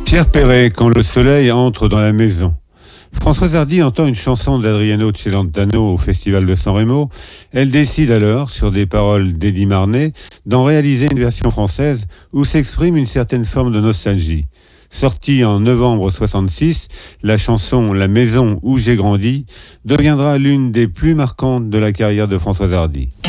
Pierre Perret, quand le soleil entre dans la maison. Françoise Hardy entend une chanson d'Adriano Celentano au Festival de San Remo. Elle décide alors, sur des paroles d'Eddie Marnet, d'en réaliser une version française où s'exprime une certaine forme de nostalgie. Sortie en novembre 66, la chanson La maison où j'ai grandi deviendra l'une des plus marquantes de la carrière de Françoise Hardy.